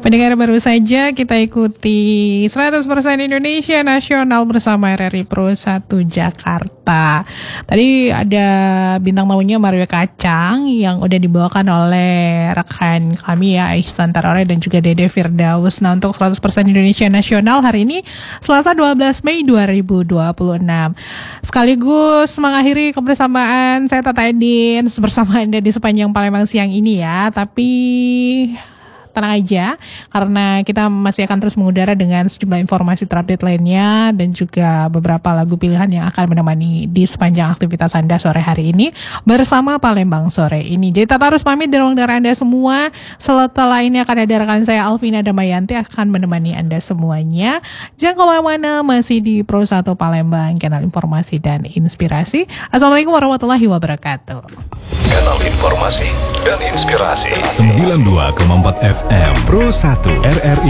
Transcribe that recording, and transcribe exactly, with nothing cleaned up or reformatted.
Pendengar, baru saja kita ikuti seratus persen Indonesia Nasional bersama R R I Pro satu Jakarta. Tadi ada bintang tamunya Mario Kacang yang udah dibawakan oleh rekan kami ya, Ihsan Tarore dan juga Dede Firdaus. Nah, untuk seratus persen Indonesia Nasional hari ini Selasa dua belas Mei dua ribu dua puluh enam. Sekaligus mengakhiri kebersamaan saya Tata Edin bersama Anda di sepanjang Palembang siang ini ya. Tapi tenang aja, karena kita masih akan terus mengudara dengan sejumlah informasi terupdate lainnya dan juga beberapa lagu pilihan yang akan menemani di sepanjang aktivitas Anda sore hari ini bersama Palembang sore ini. Jadi Tata harus pamit dari ruang dengar Anda semua. Setelah ini akan ada rekan saya Alvina Damayanti akan menemani Anda semuanya. Jangan kemana-mana, masih di Pro satu Palembang, kanal informasi dan inspirasi. Assalamualaikum warahmatullahi wabarakatuh. Kanal informasi dan inspirasi sembilan puluh dua koma empat F M Pro satu R R I